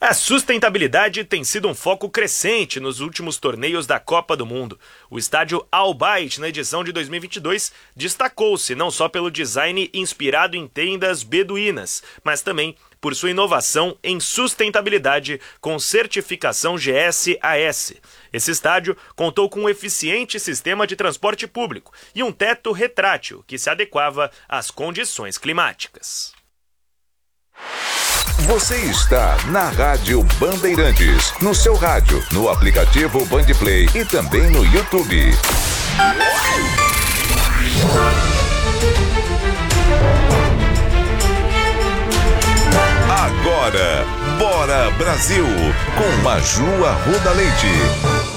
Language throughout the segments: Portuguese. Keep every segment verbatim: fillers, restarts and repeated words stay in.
A sustentabilidade tem sido um foco crescente nos últimos torneios da Copa do Mundo. O estádio Al Bayt, na edição de dois mil e vinte e dois, destacou-se não só pelo design inspirado em tendas beduínas, mas também por sua inovação em sustentabilidade com certificação G S A S. Esse estádio contou com um eficiente sistema de transporte público e um teto retrátil que se adequava às condições climáticas. Você está na Rádio Bandeirantes, no seu rádio, no aplicativo Bandplay e também no YouTube. Agora, Bora Brasil, com Maju Arruda Leite.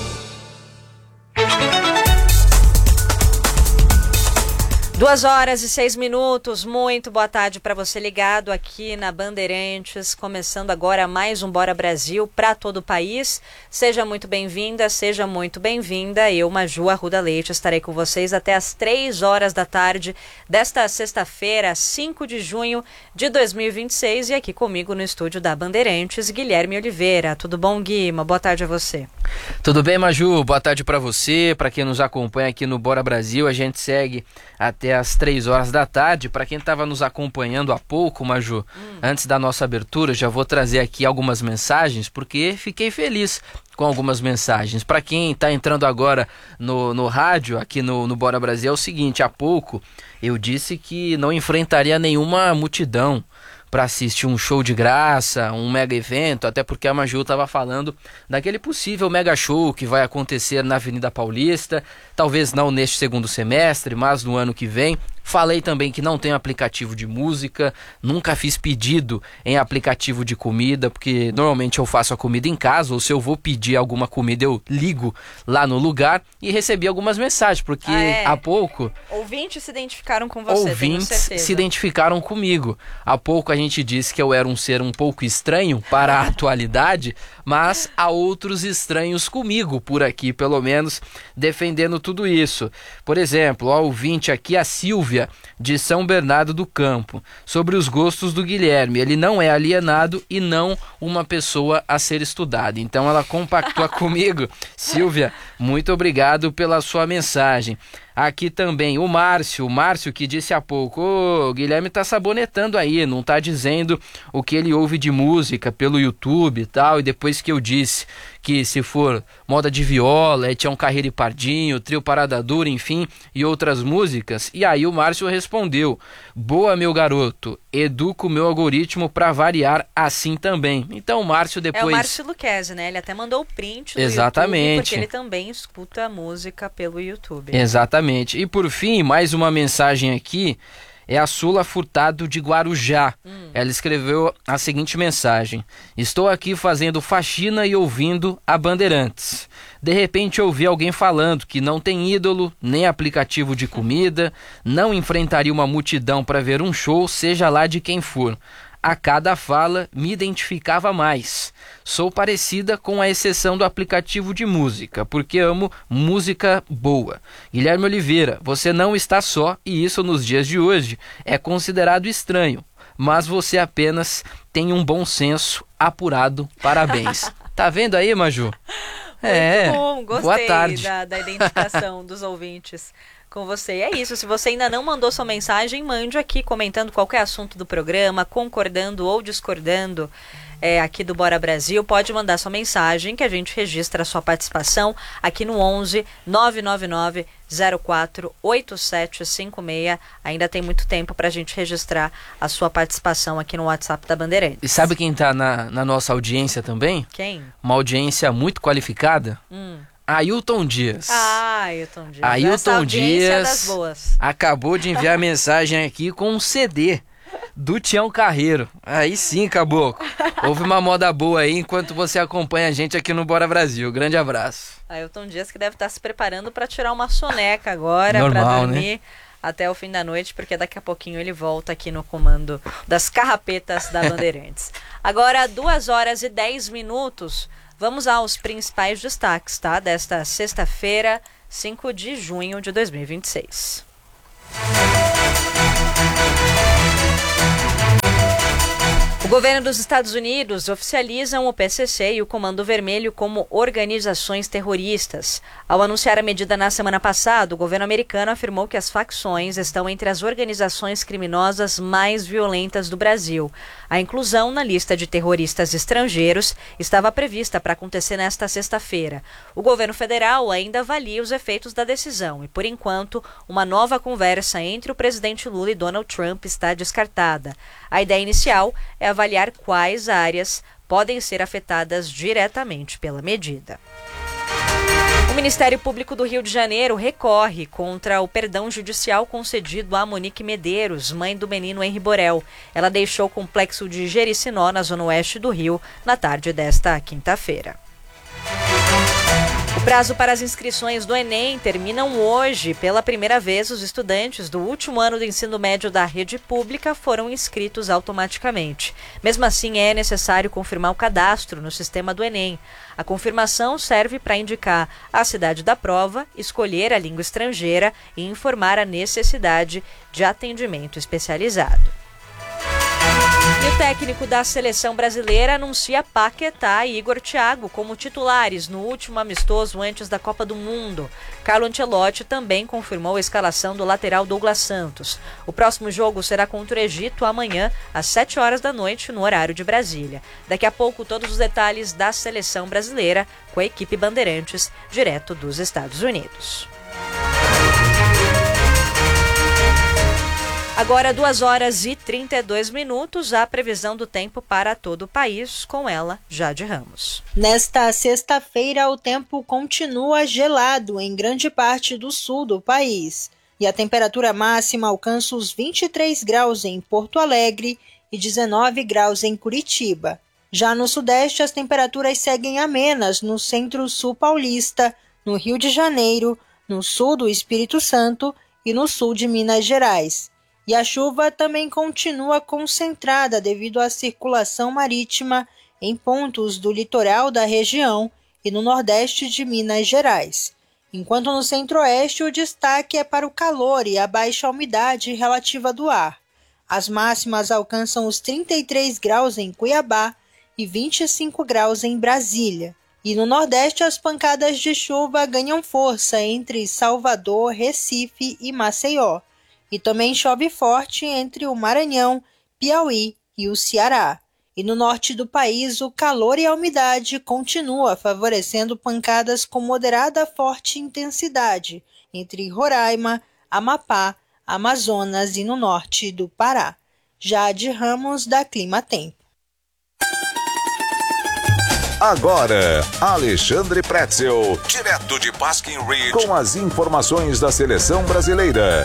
Duas horas e seis minutos, muito boa tarde para você ligado aqui na Bandeirantes, começando agora mais um Bora Brasil para todo o país. Seja muito bem-vinda, seja muito bem-vinda. Eu, Maju Arruda Leite, estarei com vocês até as três horas da tarde desta sexta-feira, cinco de junho de dois mil e vinte e seis, e aqui comigo no estúdio da Bandeirantes, Guilherme Oliveira. Tudo bom, Gui? Uma boa tarde a você. Tudo bem, Maju? Boa tarde para você, para quem nos acompanha aqui no Bora Brasil. A gente segue até às três horas da tarde. Para quem estava nos acompanhando há pouco, Maju, hum. antes da nossa abertura, já vou trazer aqui algumas mensagens, porque fiquei feliz com algumas mensagens. Para quem está entrando agora no, no rádio, aqui no, no Bora Brasil, é o seguinte: há pouco eu disse que não enfrentaria nenhuma multidão para assistir um show de graça, um mega evento, até porque a Maju estava falando daquele possível mega show que vai acontecer na Avenida Paulista, talvez não neste segundo semestre, mas no ano que vem. Falei também que não tenho aplicativo de música, nunca fiz pedido em aplicativo de comida, porque normalmente eu faço a comida em casa, ou se eu vou pedir alguma comida eu ligo lá no lugar, e recebi algumas mensagens, porque ah, é. há pouco... Ouvintes se identificaram com você, Ouvintes tenho certeza. se identificaram comigo. Há pouco a gente disse que eu era um ser um pouco estranho para a atualidade, mas há outros estranhos comigo por aqui, pelo menos, defendendo tudo isso. Por exemplo, o ouvinte aqui, a Silvia, de São Bernardo do Campo, sobre os gostos do Guilherme. Ele não é alienado e não uma pessoa a ser estudada. Então ela compactua comigo. Silvia, muito obrigado pela sua mensagem. Aqui também o Márcio, o Márcio que disse há pouco: ô, o Guilherme tá sabonetando aí, não tá dizendo o que ele ouve de música pelo YouTube e tal, e depois que eu disse que se for moda de viola, é Tião Carreiro e Pardinho, Trio Parada Dura, enfim, e outras músicas, e aí o Márcio respondeu: boa, meu garoto, educa o meu algoritmo pra variar assim também. Então o Márcio depois... É o Márcio Luquezzi, né? Ele até mandou o print do Exatamente. YouTube, porque ele também escuta música pelo YouTube. Exatamente. E por fim, mais uma mensagem aqui, é a Sula Furtado de Guarujá. Hum. Ela escreveu a seguinte mensagem: estou aqui fazendo faxina e ouvindo a Bandeirantes. De repente ouvi alguém falando que não tem ídolo, nem aplicativo de comida, não enfrentaria uma multidão para ver um show, seja lá de quem for. A cada fala me identificava mais. Sou parecida com a exceção do aplicativo de música, porque amo música boa. Guilherme Oliveira, você não está só, e isso nos dias de hoje é considerado estranho, mas você apenas tem um bom senso apurado. Parabéns. Tá vendo aí, Maju? Muito é, bom, gostei boa tarde. Da, da identificação dos ouvintes com você. E é isso, se você ainda não mandou sua mensagem, mande aqui comentando qualquer assunto do programa, concordando ou discordando é, aqui do Bora Brasil. Pode mandar sua mensagem que a gente registra a sua participação aqui no onze nove nove nove zero quatro oito sete cinco seis. Ainda tem muito tempo para a gente registrar a sua participação aqui no WhatsApp da Bandeirantes. E sabe quem está na, na nossa audiência também? Quem? Uma audiência muito qualificada. Hum. Ailton Dias. Ah, Ailton Dias. Ailton Dias das boas. acabou de enviar mensagem aqui com um C D do Tião Carreiro. Aí sim, caboclo. Houve uma moda boa aí enquanto você acompanha a gente aqui no Bora Brasil. Grande abraço. Ailton Dias que deve estar se preparando para tirar uma soneca agora, para dormir, né, até o fim da noite, porque daqui a pouquinho ele volta aqui no comando das carrapetas da Bandeirantes. Agora, duas horas e dez minutos. Vamos aos principais destaques, tá? Desta sexta-feira, cinco de junho de dois mil e vinte e seis. O governo dos Estados Unidos oficializam o P C C e o Comando Vermelho como organizações terroristas. Ao anunciar a medida na semana passada, o governo americano afirmou que as facções estão entre as organizações criminosas mais violentas do Brasil. A inclusão na lista de terroristas estrangeiros estava prevista para acontecer nesta sexta-feira. O governo federal ainda avalia os efeitos da decisão e, por enquanto, uma nova conversa entre o presidente Lula e Donald Trump está descartada. A ideia inicial é avaliar quais áreas podem ser afetadas diretamente pela medida. O Ministério Público do Rio de Janeiro recorre contra o perdão judicial concedido a Monique Medeiros, mãe do menino Henri Borel. Ela deixou o complexo de Jericinó, na zona oeste do Rio, na tarde desta quinta-feira. O prazo para as inscrições do Enem terminam hoje. Pela primeira vez, os estudantes do último ano do ensino médio da rede pública foram inscritos automaticamente. Mesmo assim, é necessário confirmar o cadastro no sistema do Enem. A confirmação serve para indicar a cidade da prova, escolher a língua estrangeira e informar a necessidade de atendimento especializado. E o técnico da seleção brasileira anuncia Paquetá e Igor Thiago como titulares no último amistoso antes da Copa do Mundo. Carlo Ancelotti também confirmou a escalação do lateral Douglas Santos. O próximo jogo será contra o Egito amanhã, às sete horas da noite, no horário de Brasília. Daqui a pouco, todos os detalhes da seleção brasileira com a equipe Bandeirantes, direto dos Estados Unidos. Agora, duas horas e trinta e dois minutos, a previsão do tempo para todo o país, com ela, Jade Ramos. Nesta sexta-feira, o tempo continua gelado em grande parte do sul do país e a temperatura máxima alcança os vinte e três graus em Porto Alegre e dezenove graus em Curitiba. Já no sudeste, as temperaturas seguem amenas no centro-sul paulista, no Rio de Janeiro, no sul do Espírito Santo e no sul de Minas Gerais. E a chuva também continua concentrada devido à circulação marítima em pontos do litoral da região e no nordeste de Minas Gerais. Enquanto no centro-oeste o destaque é para o calor e a baixa umidade relativa do ar. As máximas alcançam os trinta e três graus em Cuiabá e vinte e cinco graus em Brasília. E no nordeste as pancadas de chuva ganham força entre Salvador, Recife e Maceió. E também chove forte entre o Maranhão, Piauí e o Ceará. E no norte do país, o calor e a umidade continua favorecendo pancadas com moderada a forte intensidade entre Roraima, Amapá, Amazonas e no norte do Pará. Jade Ramos, da Clima Tempo. Agora, Alexandre Pretzel, direto de Baskin Ridge, com as informações da seleção brasileira.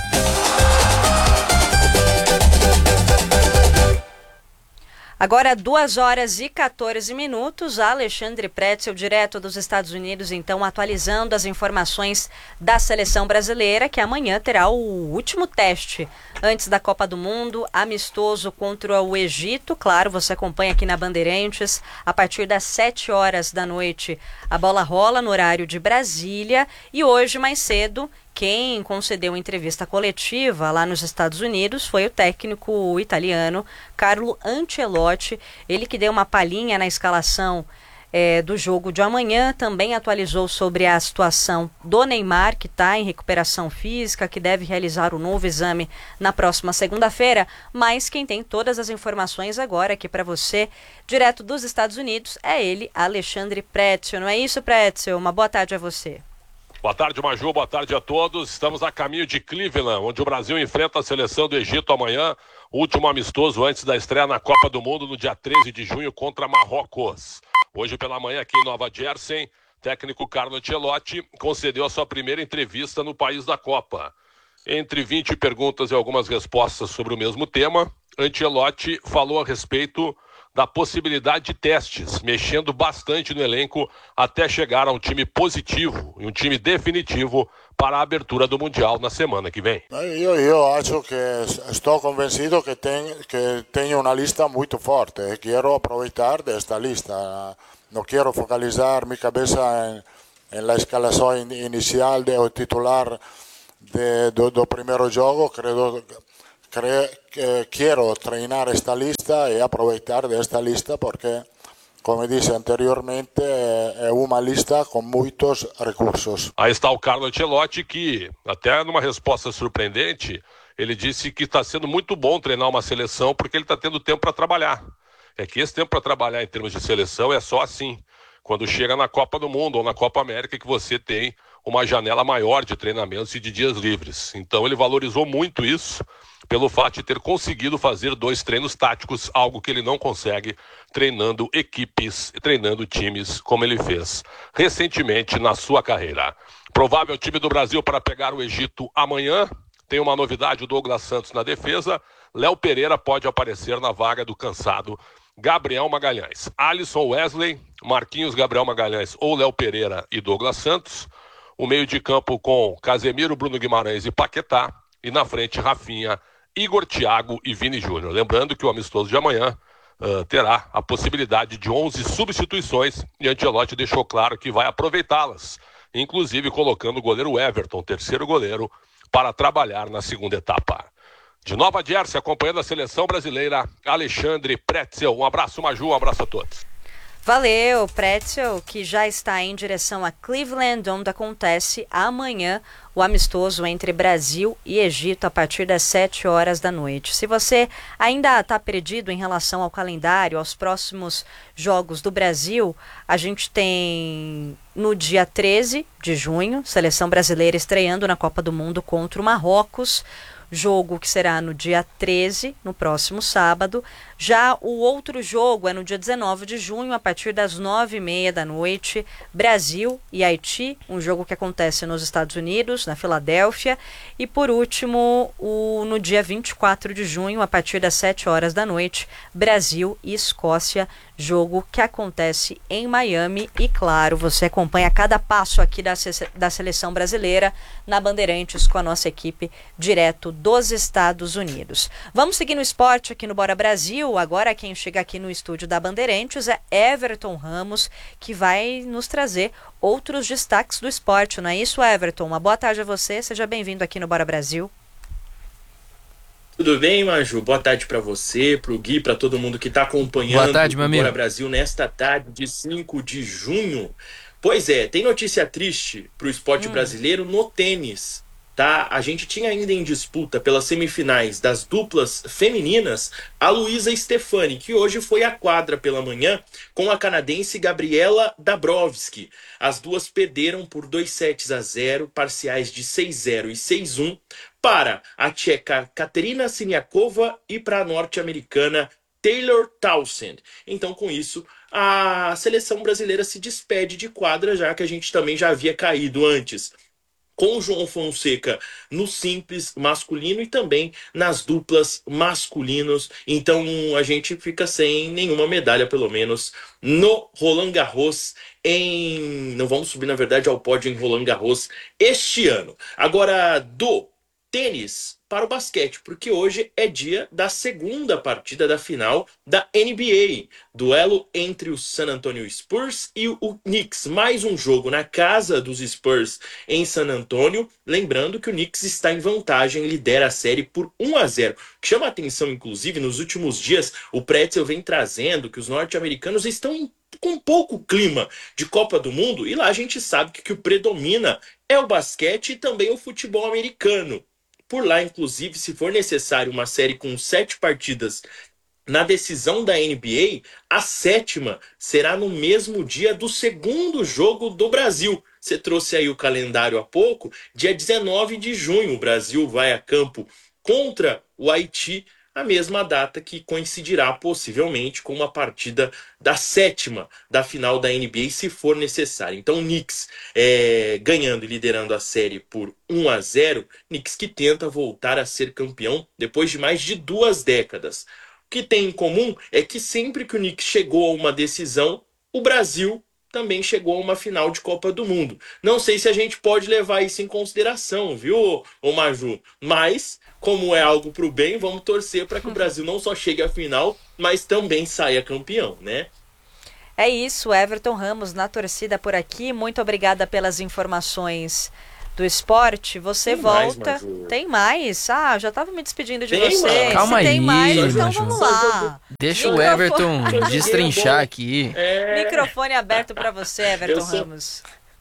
Agora, duas horas e quatorze minutos, Alexandre Pretzel, direto dos Estados Unidos, então, atualizando as informações da seleção brasileira, que amanhã terá o último teste antes da Copa do Mundo, amistoso contra o Egito. Claro, você acompanha aqui na Bandeirantes, a partir das sete horas da noite, a bola rola no horário de Brasília, e hoje, mais cedo, quem concedeu entrevista coletiva lá nos Estados Unidos foi o técnico italiano Carlo Ancelotti, ele que deu uma palhinha na escalação é, do jogo de amanhã, também atualizou sobre a situação do Neymar, que está em recuperação física, que deve realizar o novo exame na próxima segunda-feira, mas quem tem todas as informações agora aqui para você, direto dos Estados Unidos, é ele, Alexandre Pretzel. Não é isso, Pretzel? Uma boa tarde a você. Boa tarde, Maju, boa tarde a todos. Estamos a caminho de Cleveland, onde o Brasil enfrenta a seleção do Egito amanhã, último amistoso antes da estreia na Copa do Mundo no dia treze de junho contra Marrocos. Hoje pela manhã aqui em Nova Jersey, técnico Carlo Ancelotti concedeu a sua primeira entrevista no país da Copa. Entre vinte perguntas e algumas respostas sobre o mesmo tema, Ancelotti falou a respeito da possibilidade de testes, mexendo bastante no elenco até chegar a um time positivo e um time definitivo para a abertura do Mundial na semana que vem. Eu, eu acho que estou convencido que, tem, que tenho uma lista muito forte. Quero aproveitar desta lista. Não quero focalizar minha cabeça em, em la escalação inicial do titular de, do, do primeiro jogo. Credo cre- eh, quiero treinar esta lista e aproveitar desta lista porque, como disse anteriormente, é uma lista com muitos recursos. Aí está o Carlo Ancelotti, que até numa resposta surpreendente, ele disse que está sendo muito bom treinar uma seleção porque ele está tendo tempo para trabalhar. É que esse tempo para trabalhar em termos de seleção é só assim, quando chega na Copa do Mundo ou na Copa América, que você tem uma janela maior de treinamentos e de dias livres. Então ele valorizou muito isso pelo fato de ter conseguido fazer dois treinos táticos, algo que ele não consegue treinando equipes, treinando times como ele fez recentemente na sua carreira. Provável time do Brasil para pegar o Egito amanhã. Tem uma novidade, o Douglas Santos na defesa. Léo Pereira pode aparecer na vaga do cansado Gabriel Magalhães. Alisson, Wesley, Marquinhos, Gabriel Magalhães ou Léo Pereira e Douglas Santos. O meio de campo com Casemiro, Bruno Guimarães e Paquetá. E na frente, Rafinha, Igor, Thiago e Vini Júnior. Lembrando que o amistoso de amanhã uh, terá a possibilidade de onze substituições e Ancelotti deixou claro que vai aproveitá-las, inclusive colocando o goleiro Everton, terceiro goleiro, para trabalhar na segunda etapa. De Nova Jersey, acompanhando a seleção brasileira, Alexandre Pretzel. Um abraço, Maju, um abraço a todos. Valeu, Pretzel, que já está em direção a Cleveland, onde acontece amanhã o amistoso entre Brasil e Egito a partir das sete horas da noite. Se você ainda está perdido em relação ao calendário, aos próximos jogos do Brasil, a gente tem no dia treze de junho, seleção brasileira estreando na Copa do Mundo contra o Marrocos. Jogo que será no dia treze, no próximo sábado. Já o outro jogo é no dia dezenove de junho, a partir das nove e meia da noite, Brasil e Haiti, um jogo que acontece nos Estados Unidos, na Filadélfia. E por último, o, no dia vinte e quatro de junho, a partir das sete horas da noite, Brasil e Escócia, jogo que acontece em Miami. E claro, você acompanha cada passo aqui da, da seleção brasileira na Bandeirantes com a nossa equipe direto dos Estados Unidos. Vamos seguir no esporte aqui no Bora Brasil. Agora quem chega aqui no estúdio da Bandeirantes é Everton Ramos, que vai nos trazer outros destaques do esporte, não é isso, Everton? Uma boa tarde a você, seja bem-vindo aqui no Bora Brasil. Tudo bem, Maju? Boa tarde para você, para o Gui, para todo mundo que está acompanhando Boa tarde, meu o Bora amigo. Brasil nesta tarde de cinco de junho. Pois é, tem notícia triste para o esporte hum. brasileiro no tênis. Tá? A gente tinha ainda em disputa pelas semifinais das duplas femininas a Luísa Stefani, que hoje foi à quadra pela manhã com a canadense Gabriela Dabrowski. As duas perderam por dois sets a zero, parciais de seis a zero e seis a um, para a tcheca Katerina Siniakova e para a norte-americana Taylor Townsend. Então, com isso, a seleção brasileira se despede de quadra, já que a gente também já havia caído antes com o João Fonseca no simples masculino e também nas duplas masculinos. Então a gente fica sem nenhuma medalha, pelo menos, no Roland Garros. Em... Não vamos subir, na verdade, ao pódio em Roland Garros este ano. Agora, do tênis para o basquete, porque hoje é dia da segunda partida da final da N B A. Duelo entre o San Antonio Spurs e o Knicks. Mais um jogo na casa dos Spurs em San Antonio. Lembrando que o Knicks está em vantagem, lidera a série por um a zero. O que chama a atenção, inclusive, nos últimos dias, o Pretzel vem trazendo que os norte-americanos estão em com pouco clima de Copa do Mundo, e lá a gente sabe que o que predomina é o basquete e também o futebol americano. Por lá, inclusive, se for necessário uma série com sete partidas na decisão da N B A, a sétima será no mesmo dia do segundo jogo do Brasil. Você trouxe aí o calendário há pouco, dia dezenove de junho, o Brasil vai a campo contra o Haiti, a mesma data que coincidirá possivelmente com uma partida da sétima da final da N B A, se for necessário. Então o Knicks é, ganhando e liderando a série por um a zero, Knicks que tenta voltar a ser campeão depois de mais de duas décadas. O que tem em comum é que sempre que o Knicks chegou a uma decisão, o Brasil também chegou a uma final de Copa do Mundo. Não sei se a gente pode levar isso em consideração, viu, ô Maju? Mas, como é algo pro bem, vamos torcer para que o Brasil não só chegue à final, mas também saia campeão, né? É isso, Everton Ramos na torcida por aqui. Muito obrigada pelas informações do esporte, você tem volta. Mais, Maju. Tem mais? Ah, já tava me despedindo de tem, você. Mano. Calma Se aí, tem mais, então Maju. vamos lá. Deixa o Everton destrinchar aqui. É... Microfone aberto para você, Everton só, Ramos.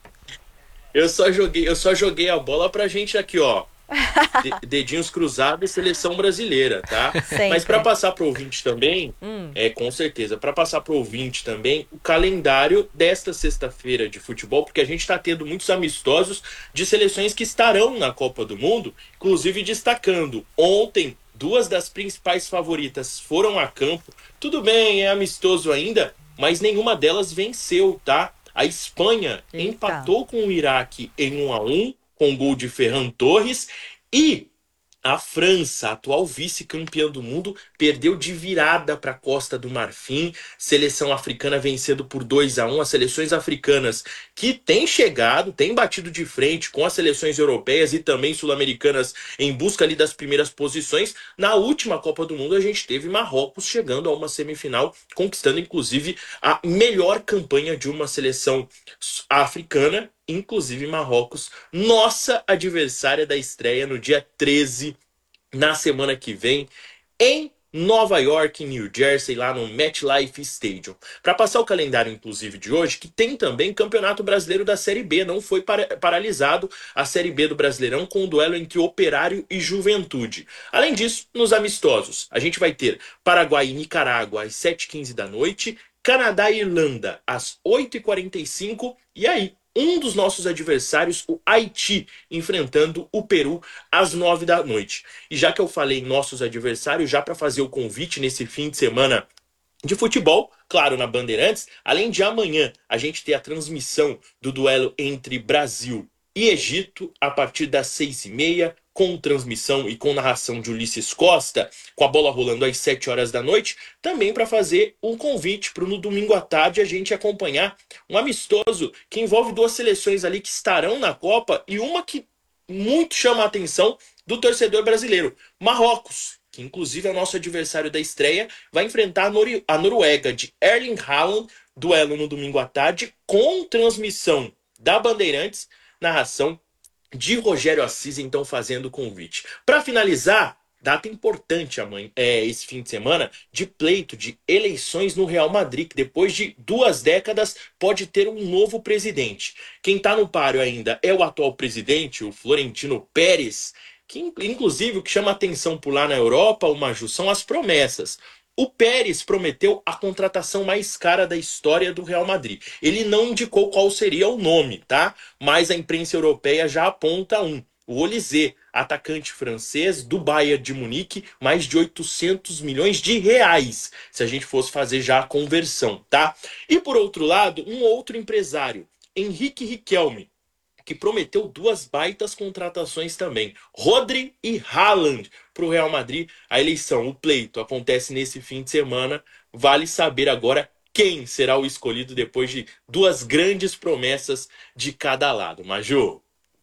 Eu só joguei, eu só joguei a bola pra gente aqui, ó. De, dedinhos cruzados, seleção brasileira, tá? Sempre. Mas para passar pro ouvinte também, hum. é com certeza, para passar pro ouvinte também, o calendário desta sexta-feira de futebol, porque a gente tá tendo muitos amistosos de seleções que estarão na Copa do Mundo, inclusive destacando ontem. Duas das principais favoritas foram a campo. Tudo bem, é amistoso ainda, mas nenhuma delas venceu, tá? A Espanha Eita. empatou com o Iraque em um a um, com gol de Ferran Torres, e a França, atual vice-campeã do mundo, perdeu de virada para a Costa do Marfim. Seleção africana vencendo por dois a um. As seleções africanas que têm chegado, têm batido de frente com as seleções europeias e também sul-americanas em busca ali das primeiras posições. Na última Copa do Mundo a gente teve Marrocos chegando a uma semifinal, conquistando inclusive a melhor campanha de uma seleção africana, inclusive Marrocos, nossa adversária da estreia no dia treze, na semana que vem, em Nova York, em New Jersey, lá no MetLife Stadium. Para passar o calendário, inclusive, de hoje, que tem também Campeonato Brasileiro da Série B. Não foi para paralisado a Série B do Brasileirão com o duelo entre Operário e Juventude. Além disso, nos amistosos, a gente vai ter Paraguai e Nicarágua às sete e quinze da noite, Canadá e Irlanda às oito e quarenta e cinco, e aí, um dos nossos adversários, o Haiti, enfrentando o Peru às nove da noite. E já que eu falei nossos adversários, já para fazer o convite nesse fim de semana de futebol, claro, na Bandeirantes, além de amanhã a gente ter a transmissão do duelo entre Brasil e Egito a partir das seis e meia, com transmissão e com narração de Ulisses Costa, com a bola rolando às sete horas da noite, também para fazer um convite para no domingo à tarde a gente acompanhar um amistoso que envolve duas seleções ali que estarão na Copa e uma que muito chama a atenção do torcedor brasileiro, Marrocos, que inclusive é o nosso adversário da estreia, vai enfrentar a, Nor- a Noruega de Erling Haaland, duelo no domingo à tarde, com transmissão da Bandeirantes, narração de Rogério Assis, então fazendo o convite. Para finalizar, data importante amanhã, é, esse fim de semana, de pleito de eleições no Real Madrid, que depois de duas décadas pode ter um novo presidente. Quem está no páreo ainda é o atual presidente, o Florentino Pérez, que inclusive o que chama atenção por lá na Europa, o Maju, são as promessas. O Pérez prometeu a contratação mais cara da história do Real Madrid. Ele não indicou qual seria o nome, tá? Mas a imprensa europeia já aponta um. O Olise, atacante francês do Bayern de Munique, mais de oitocentos milhões de reais, se a gente fosse fazer já a conversão, tá? E por outro lado, um outro empresário, Henrique Riquelme, que prometeu duas baitas contratações também. Rodri e Haaland para o Real Madrid. A eleição, o pleito, acontece nesse fim de semana. Vale saber agora quem será o escolhido depois de duas grandes promessas de cada lado. Maju.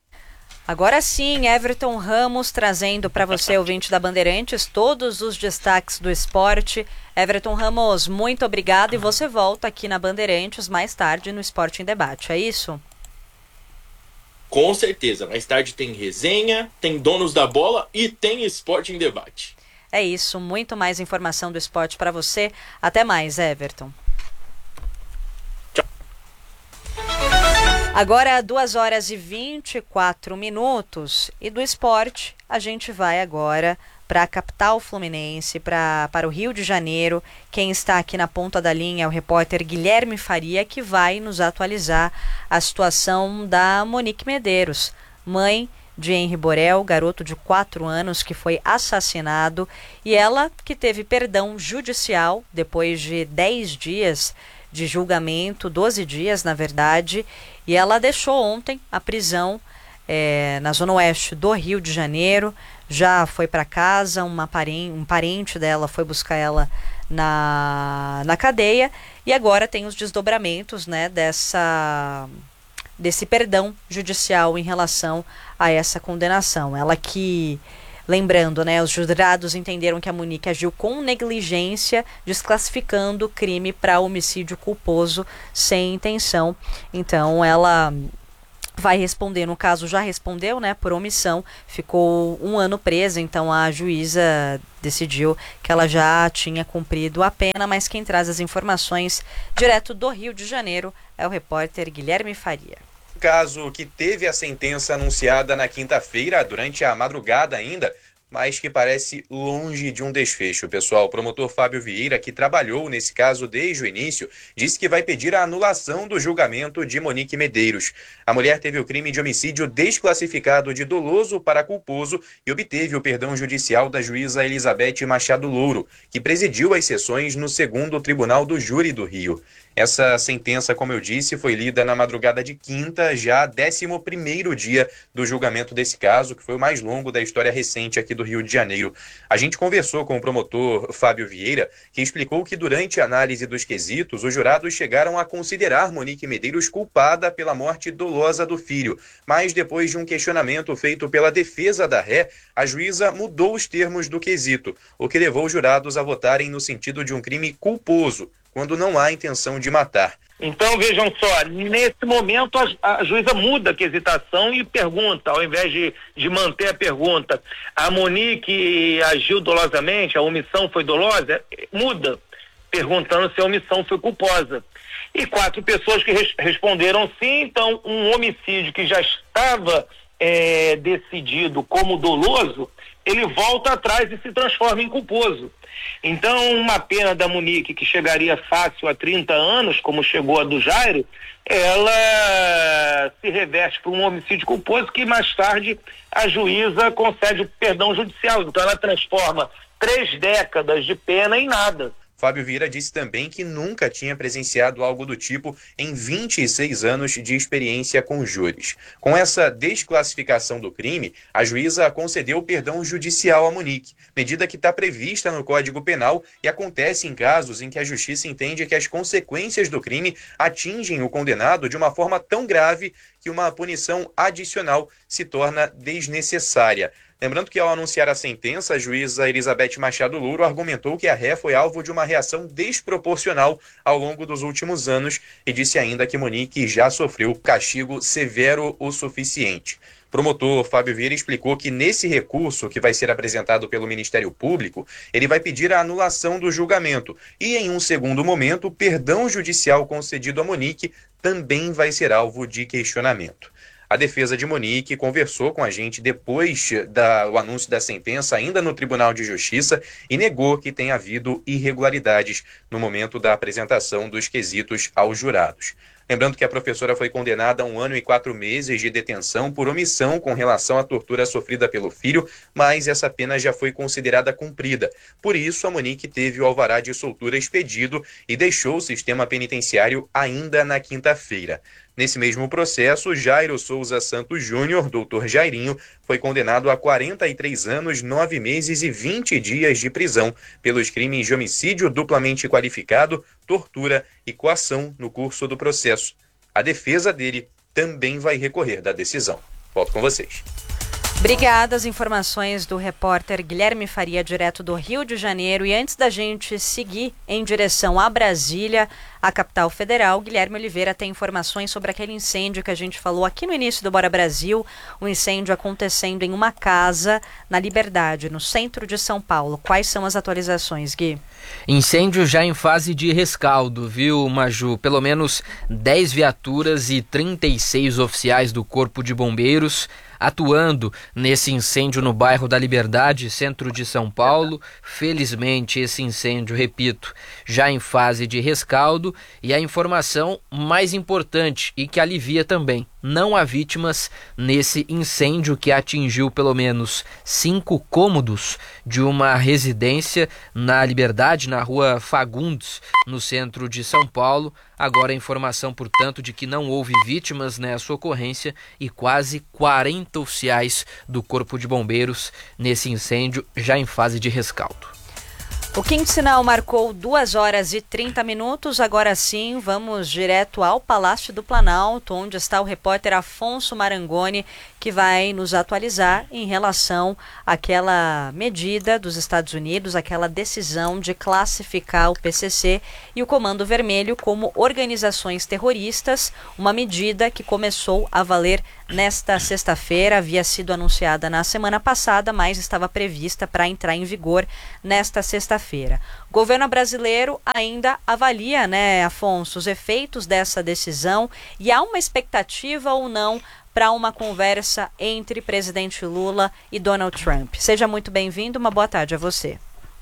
Agora sim, Everton Ramos trazendo para você, ouvinte da Bandeirantes, todos os destaques do esporte. Everton Ramos, muito obrigado e você volta aqui na Bandeirantes mais tarde no Esporte em Debate, é isso? Com certeza. Mais tarde tem resenha, tem donos da bola e tem Esporte em Debate. É isso. Muito mais informação do esporte para você. Até mais, Everton. Tchau. Agora, duas horas e vinte e quatro minutos. E do esporte, a gente vai agora para a capital fluminense, pra, para o Rio de Janeiro. Quem está aqui na ponta da linha é o repórter Guilherme Faria, que vai nos atualizar a situação da Monique Medeiros, mãe de Henri Borel, garoto de quatro anos que foi assassinado, e ela que teve perdão judicial depois de dez dias de julgamento, doze dias na verdade, e ela deixou ontem a prisão é, na zona oeste do Rio de Janeiro. Já foi para casa, uma parente, um parente dela foi buscar ela na, na cadeia, e agora tem os desdobramentos, né, dessa, desse perdão judicial em relação a essa condenação. Ela que, lembrando, né, os jurados entenderam que a Monique agiu com negligência, desclassificando o crime para homicídio culposo sem intenção. Então ela vai responder, no caso já respondeu, né, por omissão, ficou um ano presa, então a juíza decidiu que ela já tinha cumprido a pena, mas quem traz as informações direto do Rio de Janeiro é o repórter Guilherme Faria. Caso que teve a sentença anunciada na quinta-feira, durante a madrugada ainda, mas que parece longe de um desfecho, pessoal. O promotor Fábio Vieira, que trabalhou nesse caso desde o início, disse que vai pedir a anulação do julgamento de Monique Medeiros. A mulher teve o crime de homicídio desclassificado de doloso para culposo e obteve o perdão judicial da juíza Elizabeth Machado Louro, que presidiu as sessões no segundo Tribunal do Júri do Rio. Essa sentença, como eu disse, foi lida na madrugada de quinta, já décimo primeiro dia do julgamento desse caso, que foi o mais longo da história recente aqui do Rio de Janeiro. A gente conversou com o promotor Fábio Vieira, que explicou que durante a análise dos quesitos, os jurados chegaram a considerar Monique Medeiros culpada pela morte dolosa do filho. Mas depois de um questionamento feito pela defesa da ré, a juíza mudou os termos do quesito, o que levou os jurados a votarem no sentido de um crime culposo, quando não há intenção de matar. Então, vejam só, nesse momento a, a juíza muda a quesitação e pergunta, ao invés de, de manter a pergunta, a Monique agiu dolosamente, a omissão foi dolosa? Muda, perguntando se a omissão foi culposa. E quatro pessoas que res, responderam sim, então um homicídio que já estava é, decidido como doloso, ele volta atrás e se transforma em culposo. Então, uma pena da Monique, que chegaria fácil a trinta anos, como chegou a do Jairo, ela se reverte para um homicídio culposo que mais tarde a juíza concede o perdão judicial. Então, ela transforma três décadas de pena em nada. Fábio Vieira disse também que nunca tinha presenciado algo do tipo em vinte e seis anos de experiência com júris. Com essa desclassificação do crime, a juíza concedeu o perdão judicial a Monique, medida que está prevista no Código Penal e acontece em casos em que a justiça entende que as consequências do crime atingem o condenado de uma forma tão grave que uma punição adicional se torna desnecessária. Lembrando que, ao anunciar a sentença, a juíza Elizabeth Machado Louro argumentou que a ré foi alvo de uma reação desproporcional ao longo dos últimos anos e disse ainda que Monique já sofreu castigo severo o suficiente. O promotor Fábio Vieira explicou que nesse recurso que vai ser apresentado pelo Ministério Público, ele vai pedir a anulação do julgamento e, em um segundo momento, o perdão judicial concedido a Monique também vai ser alvo de questionamento. A defesa de Monique conversou com a gente depois do anúncio da sentença, ainda no Tribunal de Justiça, e negou que tenha havido irregularidades no momento da apresentação dos quesitos aos jurados. Lembrando que a professora foi condenada a um ano e quatro meses de detenção por omissão com relação à tortura sofrida pelo filho, mas essa pena já foi considerada cumprida. Por isso, a Monique teve o alvará de soltura expedido e deixou o sistema penitenciário ainda na quinta-feira. Nesse mesmo processo, Jairo Souza Santos Júnior, doutor Jairinho, foi condenado a quarenta e três anos, nove meses e vinte dias de prisão pelos crimes de homicídio duplamente qualificado, tortura e coação no curso do processo. A defesa dele também vai recorrer da decisão. Volto com vocês. Obrigada, as informações do repórter Guilherme Faria, direto do Rio de Janeiro. E antes da gente seguir em direção a Brasília, a capital federal, Guilherme Oliveira tem informações sobre aquele incêndio que a gente falou aqui no início do Bora Brasil, um incêndio acontecendo em uma casa na Liberdade, no centro de São Paulo. Quais são as atualizações, Gui? Incêndio já em fase de rescaldo, viu, Maju? Pelo menos dez viaturas e trinta e seis oficiais do Corpo de Bombeiros atuando nesse incêndio no bairro da Liberdade, centro de São Paulo. Felizmente, esse incêndio, repito, já em fase de rescaldo. E a informação mais importante e que alivia também: não há vítimas nesse incêndio que atingiu pelo menos cinco cômodos de uma residência na Liberdade, na rua Fagundes, no centro de São Paulo. Agora a informação, portanto, de que não houve vítimas nessa ocorrência e quase quarenta oficiais do Corpo de Bombeiros nesse incêndio já em fase de rescaldo. O quinto sinal marcou duas horas e trinta minutos. Agora sim, vamos direto ao Palácio do Planalto, onde está o repórter Afonso Marangoni, que vai nos atualizar em relação àquela medida dos Estados Unidos, aquela decisão de classificar o P C C e o Comando Vermelho como organizações terroristas, uma medida que começou a valer nesta sexta-feira, havia sido anunciada na semana passada, mas estava prevista para entrar em vigor nesta sexta-feira. O governo brasileiro ainda avalia, né, Afonso, os efeitos dessa decisão e há uma expectativa ou não para uma conversa entre presidente Lula e Donald Trump. Seja muito bem-vindo, uma boa tarde a você.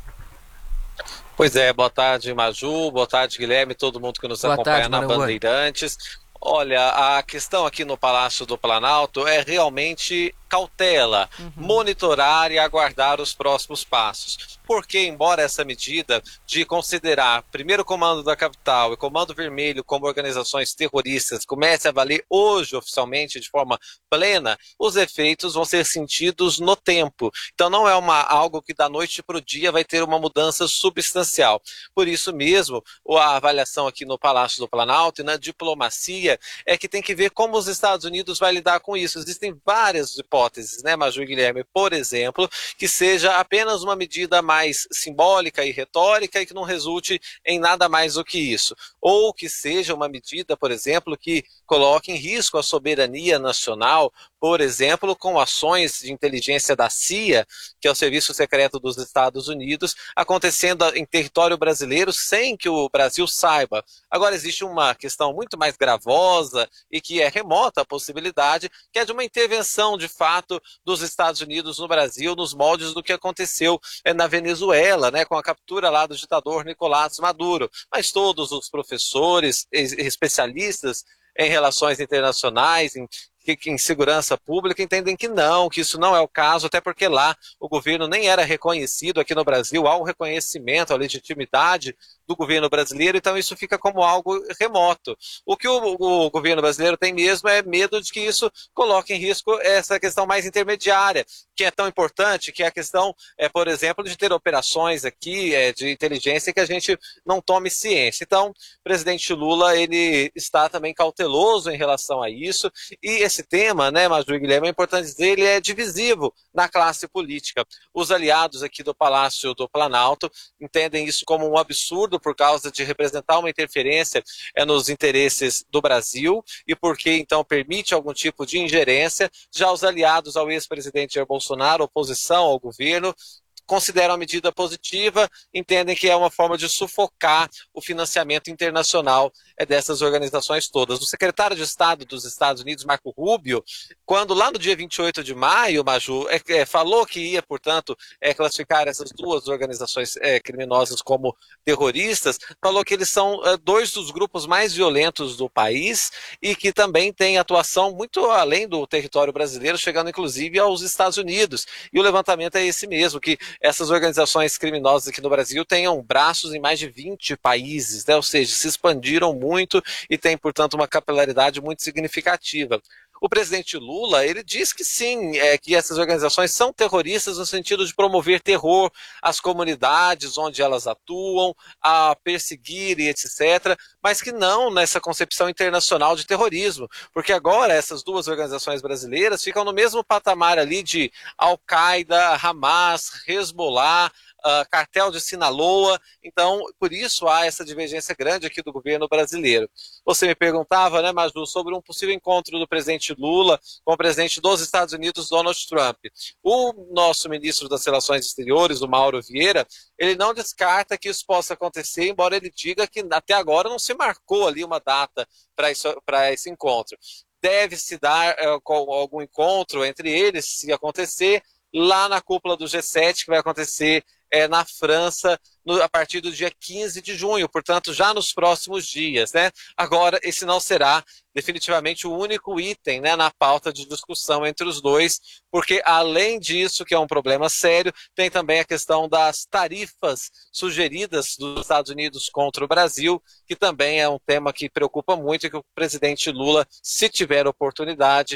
Pois é, boa tarde, Maju, boa tarde, Guilherme, todo mundo que nos boa acompanha tarde, na Bandeirantes. Olha, a questão aqui no Palácio do Planalto é realmente cautela, uhum. monitorar e aguardar os próximos passos. Porque, embora essa medida de considerar primeiro Comando da Capital e Comando Vermelho como organizações terroristas comece a valer hoje oficialmente de forma plena, os efeitos vão ser sentidos no tempo. Então não é uma, algo que da noite para o dia vai ter uma mudança substancial. Por isso mesmo, a avaliação aqui no Palácio do Planalto e na diplomacia é que tem que ver como os Estados Unidos vai lidar com isso. Existem várias hipóteses, né, Maju e Guilherme? Por exemplo, que seja apenas uma medida mais mais simbólica e retórica e que não resulte em nada mais do que isso. Ou que seja uma medida, por exemplo, que coloque em risco a soberania nacional, por exemplo, com ações de inteligência da C I A, que é o Serviço Secreto dos Estados Unidos, acontecendo em território brasileiro sem que o Brasil saiba. Agora existe uma questão muito mais gravosa e que é remota a possibilidade, que é de uma intervenção, de fato, dos Estados Unidos no Brasil, nos moldes do que aconteceu na Venezuela, né, com a captura lá do ditador Nicolás Maduro. Mas todos os professores, especialistas em relações internacionais, em que em segurança pública entendem que não, que isso não é o caso, até porque lá o governo nem era reconhecido. Aqui no Brasil há um reconhecimento, a legitimidade do governo brasileiro, então isso fica como algo remoto. O que o, o governo brasileiro tem mesmo é medo de que isso coloque em risco essa questão mais intermediária, que é tão importante, que é a questão, é, por exemplo, de ter operações aqui é, de inteligência que a gente não tome ciência. Então, o presidente Lula, ele está também cauteloso em relação a isso, e esse tema, né, Maju e Guilherme, é importante dizer, ele é divisivo na classe política. Os aliados aqui do Palácio do Planalto entendem isso como um absurdo por causa de representar uma interferência é, nos interesses do Brasil e porque, então, permite algum tipo de ingerência. Já os aliados ao ex-presidente Jair Bolsonaro, oposição ao governo, consideram a medida positiva, entendem que é uma forma de sufocar o financiamento internacional dessas organizações todas. O secretário de Estado dos Estados Unidos, Marco Rubio, quando lá no dia vinte e oito de maio, Maju, é, é, falou que ia, portanto, é, classificar essas duas organizações é, criminosas como terroristas, falou que eles são é, dois dos grupos mais violentos do país e que também têm atuação muito além do território brasileiro, chegando inclusive aos Estados Unidos. E o levantamento é esse mesmo, que essas organizações criminosas aqui no Brasil tenham braços em mais de vinte países, né? Ou seja, se expandiram muito e têm, portanto, uma capilaridade muito significativa. O presidente Lula, ele diz que sim, é, que essas organizações são terroristas no sentido de promover terror às comunidades onde elas atuam, a perseguir e etcétera, mas que não nessa concepção internacional de terrorismo, porque agora essas duas organizações brasileiras ficam no mesmo patamar ali de Al-Qaeda, Hamas, Hezbollah, Uh, cartel de Sinaloa. Então, por isso há essa divergência grande aqui do governo brasileiro. Você me perguntava, né, Maju, sobre um possível encontro do presidente Lula com o presidente dos Estados Unidos, Donald Trump. O nosso ministro das Relações Exteriores, o Mauro Vieira, ele não descarta que isso possa acontecer, embora ele diga que até agora não se marcou ali uma data para esse encontro. Deve-se dar uh, algum encontro entre eles, se acontecer, lá na cúpula do G sete, que vai acontecer É, na França, no, a partir do dia quinze de junho, portanto, já nos próximos dias, né? Agora, esse não será definitivamente o único item, né, na pauta de discussão entre os dois, porque, além disso, que é um problema sério, tem também a questão das tarifas sugeridas dos Estados Unidos contra o Brasil, que também é um tema que preocupa muito e que o presidente Lula, se tiver oportunidade,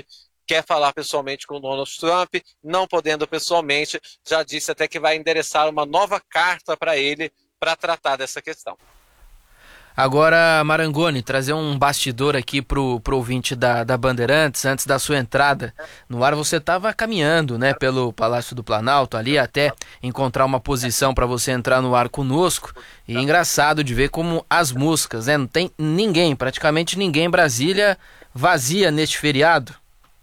quer falar pessoalmente com o Donald Trump, não podendo pessoalmente, já disse até que vai endereçar uma nova carta para ele para tratar dessa questão. Agora, Marangoni, trazer um bastidor aqui pro, pro ouvinte da, da Bandeirantes, antes da sua entrada no ar, você estava caminhando, né, pelo Palácio do Planalto ali até encontrar uma posição para você entrar no ar conosco, e engraçado de ver como as músicas, né, não tem ninguém, praticamente ninguém em Brasília vazia neste feriado.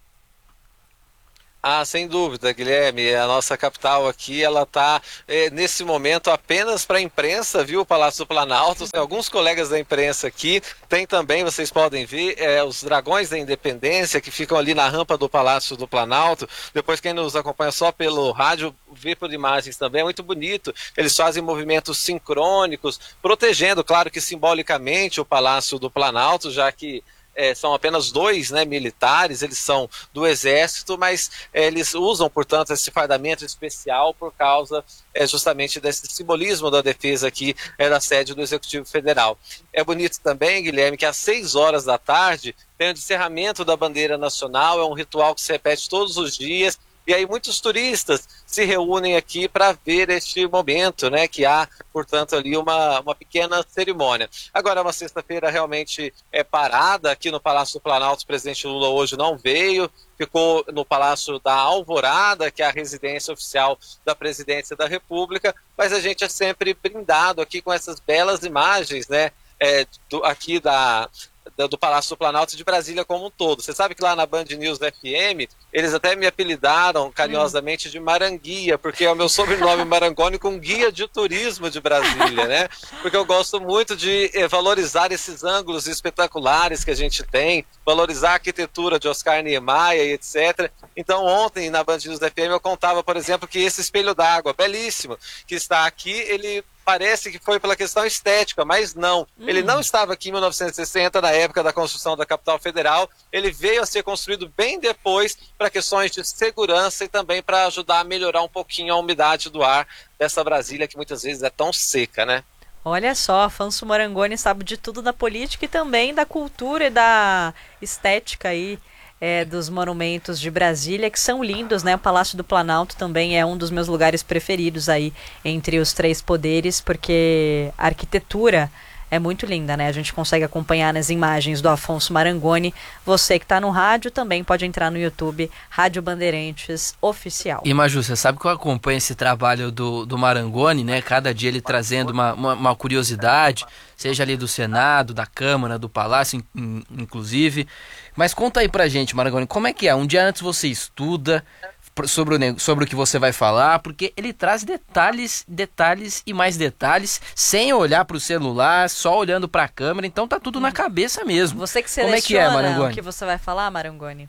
Ah, sem dúvida, Guilherme, a nossa capital aqui, ela está é, nesse momento apenas para a imprensa, viu, o Palácio do Planalto. Tem alguns colegas da imprensa aqui, tem também, vocês podem ver, é, os Dragões da Independência, que ficam ali na rampa do Palácio do Planalto. Depois, quem nos acompanha só pelo rádio, vê por imagens também, é muito bonito. Eles fazem movimentos sincrônicos, protegendo, claro que simbolicamente, o Palácio do Planalto, já que É, são apenas dois, né, militares, eles são do Exército, mas é, eles usam, portanto, esse fardamento especial por causa é, justamente desse simbolismo da defesa aqui é, da sede do Executivo Federal. É bonito também, Guilherme, que às seis horas da tarde tem o descerramento da bandeira nacional, é um ritual que se repete todos os dias, e aí muitos turistas se reúnem aqui para ver este momento, né, que há, portanto, ali uma, uma pequena cerimônia. Agora, é uma sexta-feira realmente é parada aqui no Palácio do Planalto. O presidente Lula hoje não veio, ficou no Palácio da Alvorada, que é a residência oficial da Presidência da República, mas a gente é sempre brindado aqui com essas belas imagens, né, é, do, aqui da... do Palácio do Planalto, de Brasília como um todo. Você sabe que lá na Band News F M, eles até me apelidaram carinhosamente de Maranguia, porque é o meu sobrenome Marangoni com guia de turismo de Brasília, né? Porque eu gosto muito de eh, valorizar esses ângulos espetaculares que a gente tem, valorizar a arquitetura de Oscar Niemeyer e etcétera. Então ontem na Band News F M eu contava, por exemplo, que esse espelho d'água, belíssimo, que está aqui, ele parece que foi pela questão estética, mas não. Hum. Ele não estava aqui em mil novecentos e sessenta, na época da construção da capital federal. Ele veio a ser construído bem depois para questões de segurança e também para ajudar a melhorar um pouquinho a umidade do ar dessa Brasília, que muitas vezes é tão seca, né? Olha só, Afonso Marangoni sabe de tudo da política e também da cultura e da estética aí. É, dos monumentos de Brasília, que são lindos, né? O Palácio do Planalto também é um dos meus lugares preferidos aí entre os três poderes, porque a arquitetura é muito linda, né? A gente consegue acompanhar nas imagens do Afonso Marangoni. Você que está no rádio também pode entrar no YouTube, Rádio Bandeirantes Oficial. E Maju, você sabe que eu acompanho esse trabalho do, do Marangoni, né? Cada dia ele trazendo uma, uma, uma curiosidade, seja ali do Senado, da Câmara, do Palácio, in, in, inclusive. Mas conta aí pra gente, Marangoni, como é que é? Um dia antes você estuda sobre o, sobre o que você vai falar, porque ele traz detalhes, detalhes e mais detalhes, sem olhar pro celular, só olhando pra câmera, então tá tudo na cabeça mesmo. Você que seleciona como é que é, Marangoni? O que você vai falar, Marangoni?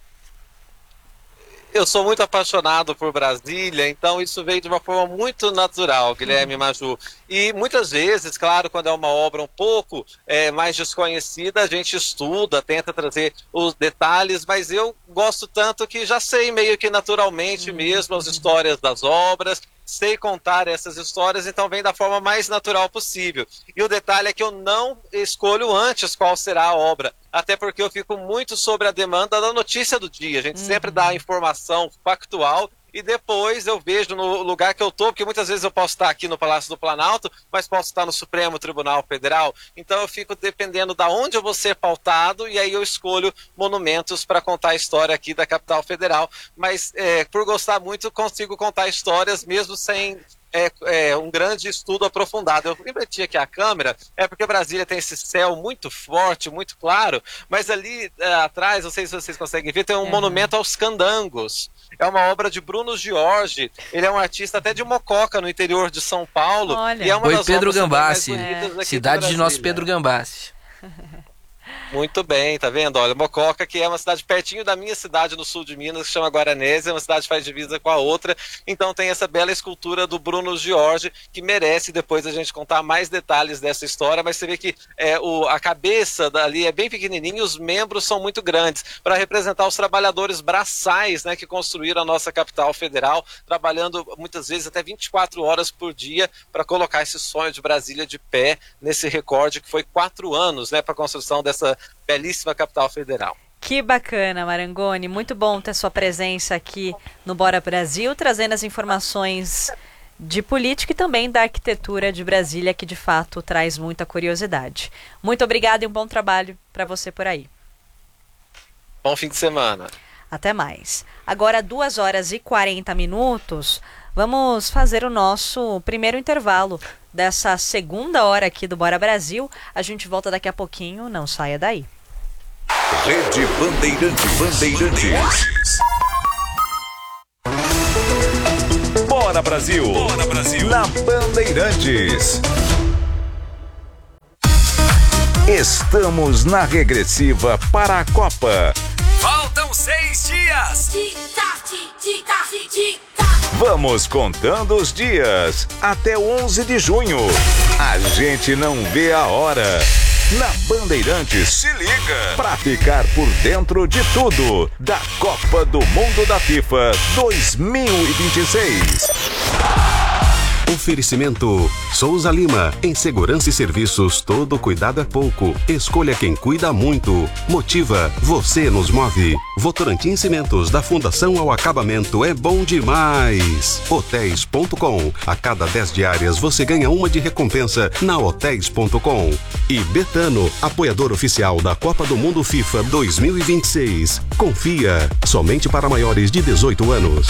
Eu sou muito apaixonado por Brasília, então isso veio de uma forma muito natural, Guilherme uhum. Maju. E muitas vezes, claro, quando é uma obra um pouco é, mais desconhecida, a gente estuda, tenta trazer os detalhes, mas eu gosto tanto que já sei meio que naturalmente uhum. mesmo as histórias das obras, sei contar essas histórias, então vem da forma mais natural possível. E o detalhe é que eu não escolho antes qual será a obra, até porque eu fico muito sobre a demanda da notícia do dia. A gente uhum. sempre dá a informação factual e depois eu vejo no lugar que eu estou, porque muitas vezes eu posso estar aqui no Palácio do Planalto, mas posso estar no Supremo Tribunal Federal, então eu fico dependendo de onde eu vou ser pautado, e aí eu escolho monumentos para contar a história aqui da capital federal, mas é, por gostar muito consigo contar histórias mesmo sem... É, é um grande estudo aprofundado. Eu prometi aqui a câmera, é porque Brasília tem esse céu muito forte, muito claro, mas ali é, atrás, não sei se vocês conseguem ver, tem um uhum. monumento aos candangos. É uma obra de Bruno Giorgi, ele é um artista até de Mococa, no interior de São Paulo. Olha. E é uma Foi das Pedro obras Gambassi, é. cidade de nosso Pedro Gambassi. Muito bem, tá vendo? Olha, Mococa, que é uma cidade pertinho da minha cidade no sul de Minas, que chama Guaranésia, uma cidade que faz divisa com a outra, então tem essa bela escultura do Bruno Giorgi, que merece depois a gente contar mais detalhes dessa história, mas você vê que é, o, a cabeça dali é bem pequenininha e os membros são muito grandes, para representar os trabalhadores braçais, né, que construíram a nossa capital federal, trabalhando muitas vezes até vinte e quatro horas por dia para colocar esse sonho de Brasília de pé nesse recorde que foi quatro anos, né, para a construção dessa belíssima capital federal. Que bacana, Marangoni. Muito bom ter sua presença aqui no Bora Brasil, trazendo as informações de política e também da arquitetura de Brasília, que de fato traz muita curiosidade. Muito obrigada e um bom trabalho para você por aí. Bom fim de semana. Até mais. Agora, duas horas e quarenta minutos, vamos fazer o nosso primeiro intervalo dessa segunda hora aqui do Bora Brasil. A gente volta daqui a pouquinho, não saia daí. Rede Bandeirantes. Bandeirantes. Bora Brasil. Bora Brasil. Na Bandeirantes. Estamos na regressiva para a Copa. Faltam seis dias. Vamos contando os dias até onze de junho. A gente não vê a hora. Na Bandeirantes, se liga pra ficar por dentro de tudo da Copa do Mundo da FIFA dois mil e vinte e seis. Oferecimento Souza Lima. Em segurança e serviços, todo cuidado é pouco. Escolha quem cuida muito. Motiva, você nos move. Votorantim Cimentos, da Fundação ao Acabamento, é bom demais. Hotéis ponto com. A cada dez diárias você ganha uma de recompensa na hotéis ponto com. E Betano, apoiador oficial da Copa do Mundo FIFA dois mil e vinte e seis. Confia, somente para maiores de dezoito anos.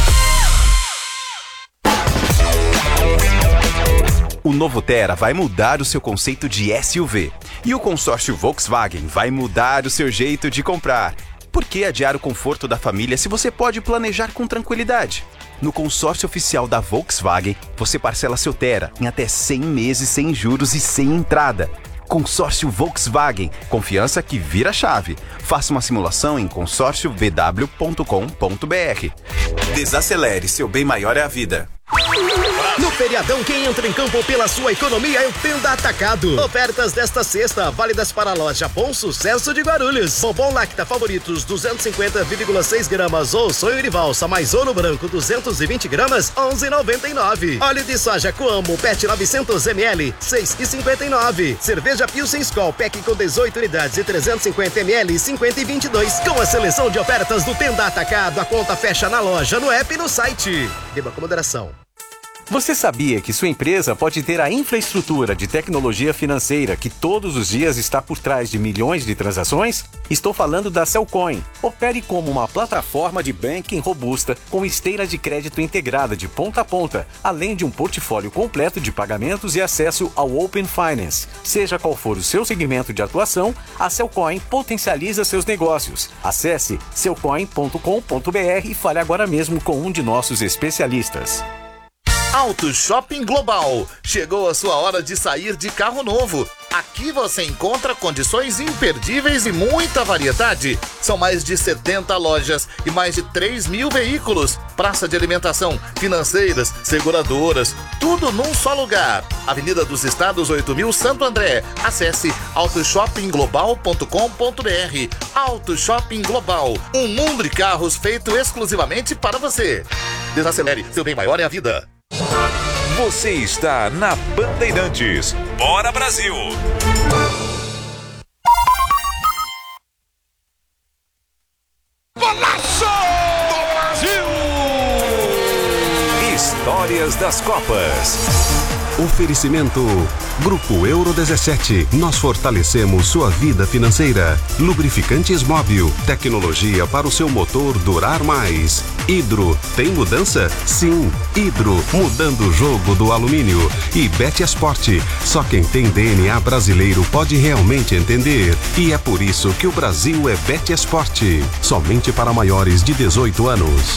O novo Tera vai mudar o seu conceito de S U V. E o consórcio Volkswagen vai mudar o seu jeito de comprar. Por que adiar o conforto da família se você pode planejar com tranquilidade? No consórcio oficial da Volkswagen, você parcela seu Tera em até cem meses sem juros e sem entrada. Consórcio Volkswagen, confiança que vira chave. Faça uma simulação em consórcio v w ponto com ponto b r. Desacelere, seu bem maior é a vida. No feriadão, quem entra em campo pela sua economia é o Tenda Atacado. Ofertas desta sexta, válidas para a loja Bom Sucesso de Guarulhos. Bombom Lacta Favoritos duzentos e cinquenta vírgula seis gramas ou Sonho de Valsa mais Ouro Branco duzentos e vinte gramas, onze reais e noventa e nove centavos. Óleo de soja Coamo Pet novecentos mililitros, seis reais e cinquenta e nove centavos. Cerveja Pilsen Skol Pack com dezoito unidades e trezentos e cinquenta mililitros, cinquenta e vinte e dois. Com a seleção de ofertas do Tenda Atacado, a conta fecha na loja, no app e no site. Beba com moderação. Você sabia que sua empresa pode ter a infraestrutura de tecnologia financeira que todos os dias está por trás de milhões de transações? Estou falando da Cellcoin. Opere como uma plataforma de banking robusta com esteira de crédito integrada de ponta a ponta, além de um portfólio completo de pagamentos e acesso ao Open Finance. Seja qual for o seu segmento de atuação, a Cellcoin potencializa seus negócios. Acesse cellcoin ponto com ponto b r e fale agora mesmo com um de nossos especialistas. Auto Shopping Global. Chegou a sua hora de sair de carro novo. Aqui você encontra condições imperdíveis e muita variedade. São mais de setenta lojas e mais de três mil veículos. Praça de alimentação, financeiras, seguradoras, tudo num só lugar. Avenida dos Estados oito mil, Santo André. Acesse auto shopping global ponto com ponto b r. Auto Shopping Global. Um mundo de carros feito exclusivamente para você. Desacelere, seu bem maior é a vida. Você está na Bandeirantes. Bora Brasil! Golaço do Brasil! Histórias das Copas. Oferecimento Grupo Euro dezessete. Nós fortalecemos sua vida financeira. Lubrificantes Móbil. Tecnologia para o seu motor durar mais. Hidro. Tem mudança? Sim. Hidro. Mudando o jogo do alumínio. E Betesport. Só quem tem D N A brasileiro pode realmente entender. E é por isso que o Brasil é Betesport. Somente para maiores de dezoito anos.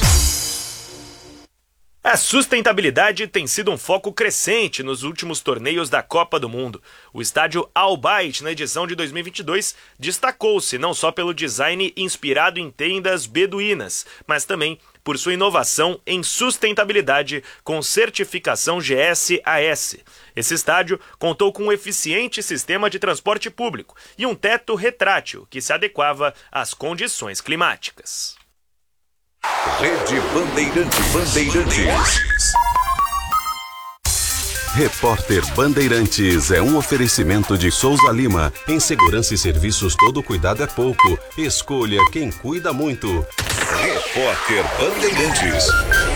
A sustentabilidade tem sido um foco crescente nos últimos torneios da Copa do Mundo. O estádio Al Bayt, na edição de dois mil e vinte e dois, destacou-se não só pelo design inspirado em tendas beduínas, mas também por sua inovação em sustentabilidade com certificação G S A S. Esse estádio contou com um eficiente sistema de transporte público e um teto retrátil que se adequava às condições climáticas. Rede Bandeirantes. Bandeirantes. Repórter Bandeirantes é um oferecimento de Souza Lima. Em segurança e serviços, todo cuidado é pouco. Escolha quem cuida muito. Repórter Bandeirantes.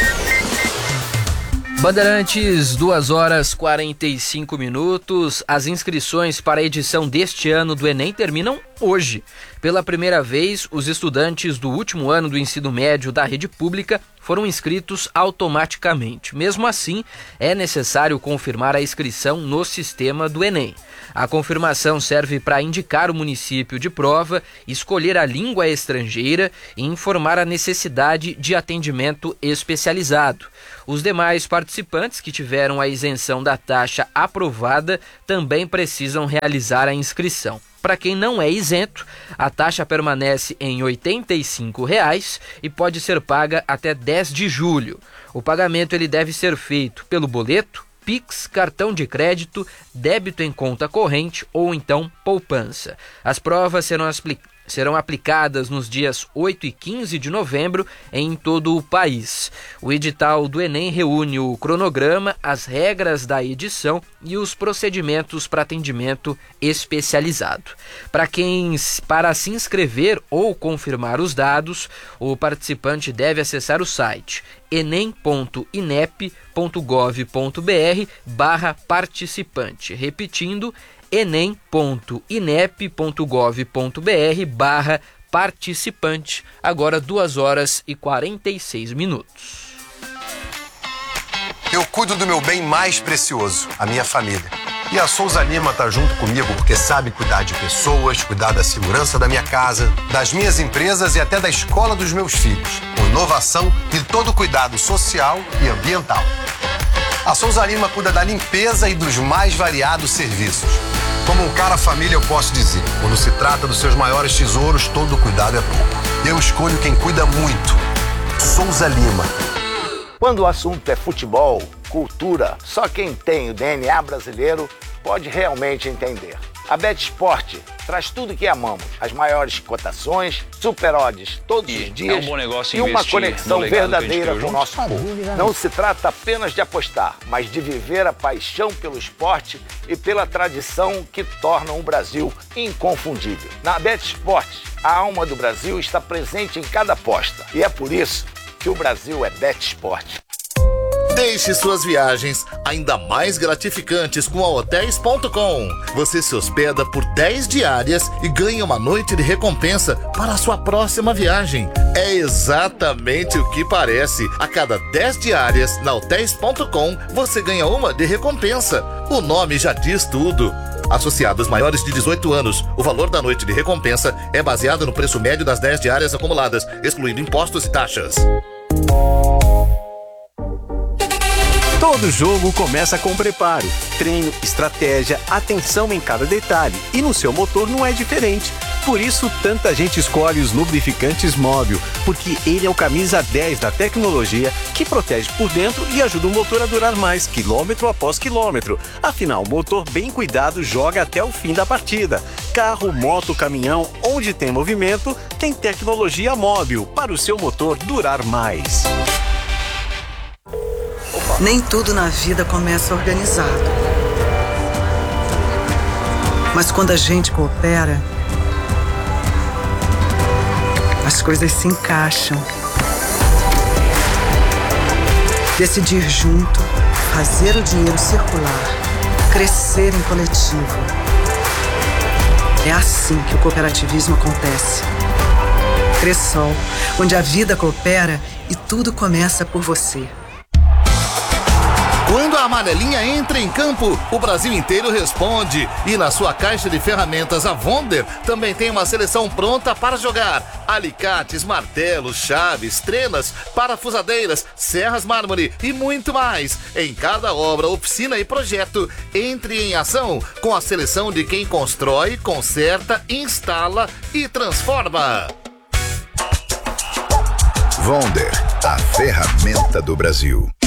Bandeirantes, duas horas e quarenta e cinco minutos. As inscrições para a edição deste ano do Enem terminam hoje. Pela primeira vez, os estudantes do último ano do ensino médio da rede pública foram inscritos automaticamente. Mesmo assim, é necessário confirmar a inscrição no sistema do Enem. A confirmação serve para indicar o município de prova, escolher a língua estrangeira e informar a necessidade de atendimento especializado. Os demais participantes que tiveram a isenção da taxa aprovada também precisam realizar a inscrição. Para quem não é isento, a taxa permanece em oitenta e cinco reais e pode ser paga até dez de julho. O pagamento ele deve ser feito pelo boleto, Pix, cartão de crédito, débito em conta corrente ou então poupança. As provas serão aplicadas. serão aplicadas nos dias oito e quinze de novembro em todo o país. O edital do Enem reúne o cronograma, as regras da edição e os procedimentos para atendimento especializado. Para quem para se inscrever ou confirmar os dados, o participante deve acessar o site enem ponto inep ponto gov ponto br barra participante. Repetindo, enem ponto inep ponto gov ponto br barra participante. Agora duas horas e quarenta e seis minutos. Eu cuido do meu bem mais precioso, a minha família. E a Souza Lima tá junto comigo porque sabe cuidar de pessoas, cuidar da segurança da minha casa, das minhas empresas e até da escola dos meus filhos, com inovação e todo cuidado social e ambiental. A Souza Lima cuida da limpeza e dos mais variados serviços. Como um cara família, eu posso dizer, quando se trata dos seus maiores tesouros, todo cuidado é pouco. Eu escolho quem cuida muito. Souza Lima. Quando o assunto é futebol, cultura, só quem tem o D N A brasileiro pode realmente entender. A BetSport traz tudo que amamos, as maiores cotações, super odds todos os dias é um bom negócio e uma conexão verdadeira com o junto. nosso povo. Não se trata apenas de apostar, mas de viver a paixão pelo esporte e pela tradição que tornam o Brasil inconfundível. Na BetSport, a alma do Brasil está presente em cada aposta e é por isso que o Brasil é BetSport. Deixe suas viagens ainda mais gratificantes com a hotéis ponto com. Você se hospeda por dez diárias e ganha uma noite de recompensa para a sua próxima viagem. É exatamente o que parece. A cada dez diárias na hotéis ponto com, você ganha uma de recompensa. O nome já diz tudo. Associados maiores de dezoito anos, o valor da noite de recompensa é baseado no preço médio das dez diárias acumuladas, excluindo impostos e taxas. Todo jogo começa com preparo, treino, estratégia, atenção em cada detalhe. E no seu motor não é diferente. Por isso, tanta gente escolhe os lubrificantes Móbil, porque ele é o camisa dez da tecnologia que protege por dentro e ajuda o motor a durar mais, quilômetro após quilômetro. Afinal, o motor bem cuidado joga até o fim da partida. Carro, moto, caminhão, onde tem movimento, tem tecnologia Móbil para o seu motor durar mais. Nem tudo na vida começa organizado. Mas quando a gente coopera, as coisas se encaixam. Decidir junto, fazer o dinheiro circular, crescer em coletivo. É assim que o cooperativismo acontece. Cressol, onde a vida coopera e tudo começa por você. Quando a amarelinha entra em campo, o Brasil inteiro responde. E na sua caixa de ferramentas, a Wonder também tem uma seleção pronta para jogar. Alicates, martelos, chaves, trenas, parafusadeiras, serras mármore e muito mais. Em cada obra, oficina e projeto, entre em ação com a seleção de quem constrói, conserta, instala e transforma. Wonder, a ferramenta do Brasil.